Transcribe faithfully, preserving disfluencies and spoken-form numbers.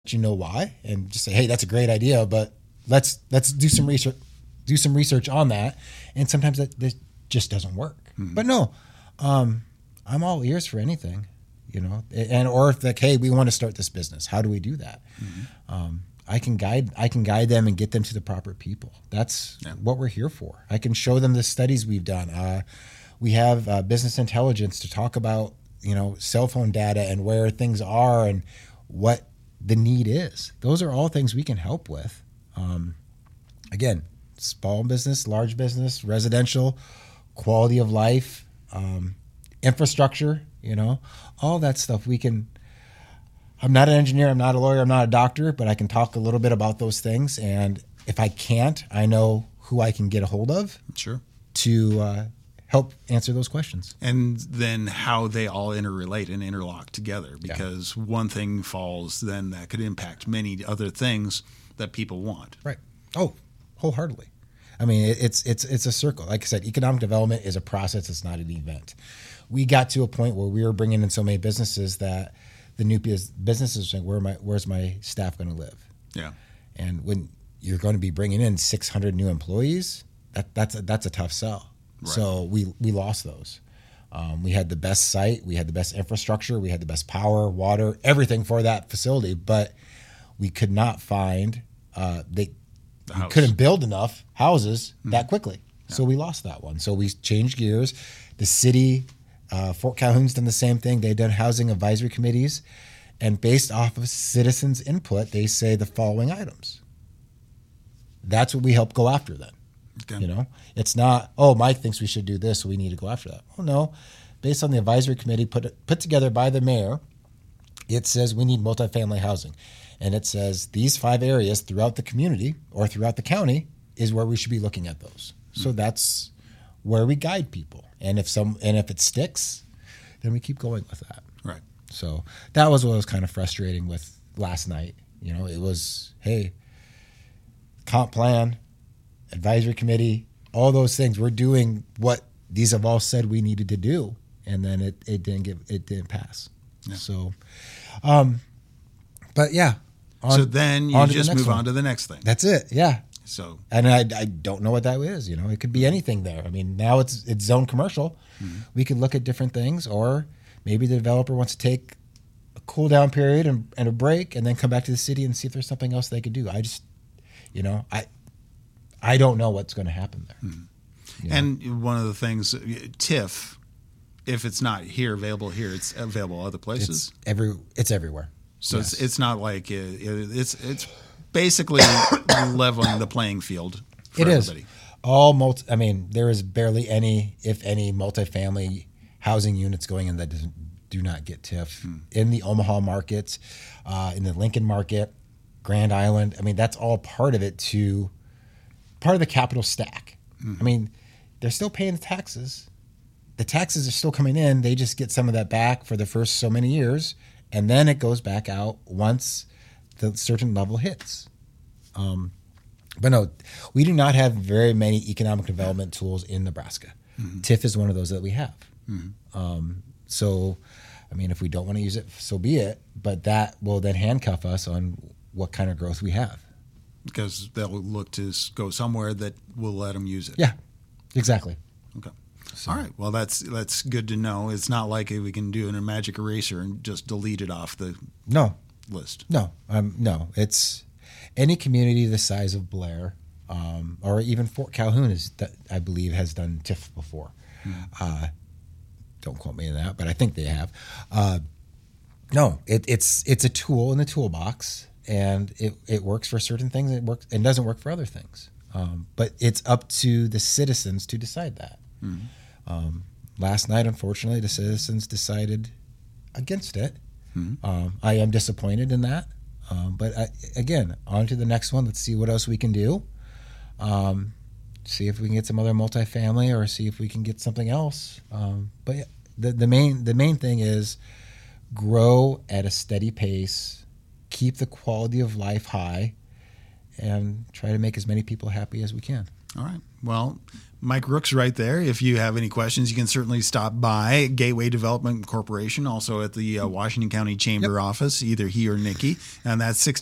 you know why, and just say, hey, that's a great idea, but let's let's do some research, do some research on that. And sometimes that, that just doesn't work. Mm-hmm. But no, um, I'm all ears for anything, you know. And or if like, hey, we want to start this business, how do we do that? Mm-hmm. Um, I can guide I can guide them and get them to the proper people. That's yeah. what we're here for. I can show them the studies we've done. Uh, we have uh, business intelligence to talk about, you know, cell phone data and where things are and what the need is. Those are all things we can help with. Um, again, small business, large business, residential, quality of life, um, infrastructure, you know, all that stuff we can. I'm not an engineer, I'm not a lawyer, I'm not a doctor, but I can talk a little bit about those things. And if I can't, I know who I can get a hold of. Sure. To uh, help answer those questions. And then how they all interrelate and interlock together, because yeah. one thing falls, then that could impact many other things that people want. Right. Oh, wholeheartedly. I mean, it's it's it's a circle. Like I said, economic development is a process. It's not an event. We got to a point where we were bringing in so many businesses that the new businesses are saying, Where my, where's my staff going to live? Yeah. And when you're going to be bringing in six hundred new employees, that, that's a, that's a tough sell. Right. So we we lost those. Um, we had the best site, we had the best infrastructure, we had the best power, water, everything for that facility, but we could not find uh, they the we couldn't build enough houses mm-hmm. that quickly. Yeah. So we lost that one. So we changed gears. The city, uh, Fort Calhoun's done the same thing. They've done housing advisory committees, and based off of citizens' input, they say the following items. That's what we help go after then. Okay. You know, it's not, oh, Mike thinks we should do this, so we need to go after that. Oh, no. Based on the advisory committee put put together by the mayor, it says we need multifamily housing. And it says these five areas throughout the community or throughout the county is where we should be looking at those. Mm-hmm. So that's where we guide people. And if some and if it sticks, then we keep going with that. Right. So that was what was kind of frustrating with last night. You know, it was, hey, comp plan, advisory committee, all those things. We're doing what these have all said we needed to do, and then it, it didn't get it didn't pass. Yeah. So, um, but yeah. On, so then you just the move one. on to the next thing. That's it. Yeah. So and I, I don't know what that is. You know, it could be anything there. I mean, now it's it's zone commercial. Mm-hmm. We could look at different things, or maybe the developer wants to take a cool down period and, and a break, and then come back to the city and see if there's something else they could do. I just, you know, I. I don't know what's going to happen there. Hmm. You know? And one of the things, TIF, if it's not here, available here, it's available other places. It's every, it's everywhere. So yes. it's it's not like it, it's it's basically leveling the playing field for it everybody. Is. All multi, I mean, there is barely any, if any, multifamily housing units going in that doesn't, do not get TIF. Hmm. In the Omaha market, uh, in the Lincoln market, Grand Island. I mean, that's all part of it to. Part of the capital stack. Mm-hmm. I mean, they're still paying the taxes. The taxes are still coming in. They just get some of that back for the first so many years, and then it goes back out once the certain level hits. Um, but no, we do not have very many economic development tools in Nebraska. Mm-hmm. TIF is one of those that we have. Mm-hmm. Um, so, I mean, if we don't want to use it, so be it. But that will then handcuff us on what kind of growth we have. Because they'll look to go somewhere that will let them use it. Yeah, exactly. Okay. So. All right. Well, that's that's good to know. It's not like we can do in a magic eraser and just delete it off the no list. No, um, no. It's any community the size of Blair, um, or even Fort Calhoun is, I believe, has done TIF before. Hmm. Uh, don't quote me on that, but I think they have. Uh, no, it, it's it's a tool in the toolbox. And it, it works for certain things. It works and doesn't work for other things. Um, but it's up to the citizens to decide that. Mm-hmm. Um, last night, unfortunately, the citizens decided against it. Mm-hmm. Um, I am disappointed in that. Um, but I, again, on to the next one. Let's see what else we can do. Um, see if we can get some other multifamily, or see if we can get something else. Um, but the the main the main thing is grow at a steady pace. Keep the quality of life high, and try to make as many people happy as we can. All right. Well, Mike Rook's right there. If you have any questions, you can certainly stop by Gateway Development Corporation, also at the uh, Washington County Chamber yep. office, either he or Nikki. And that's six